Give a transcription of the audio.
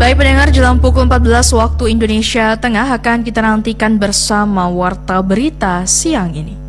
Baik pendengar, jelang pukul 14 waktu Indonesia Tengah akan kita nantikan bersama Warta Berita siang ini.